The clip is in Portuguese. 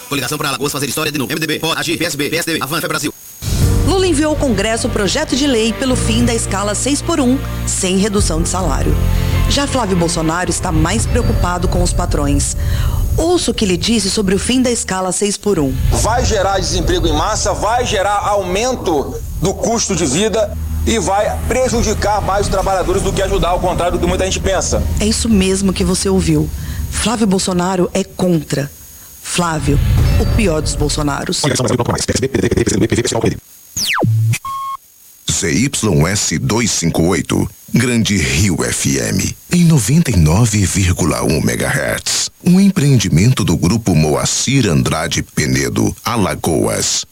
Coligação para Alagoas fazer história de novo. MDB, POD, AGI, PSB, PSDB, Avan, Fé Brasil. Lula enviou ao Congresso o projeto de lei pelo fim da escala 6x1, sem redução de salário. Já Flávio Bolsonaro está mais preocupado com os patrões. Ouça o que ele disse sobre o fim da escala 6x1. Vai gerar desemprego em massa, vai gerar aumento do custo de vida e vai prejudicar mais os trabalhadores do que ajudar, ao contrário do que muita gente pensa. É isso mesmo que você ouviu. Flávio Bolsonaro é contra. Flávio, o pior dos Bolsonaros. ZYS 258, Grande Rio FM, em 99,1 MHz. Um empreendimento do Grupo Moacir Andrade Penedo, Alagoas.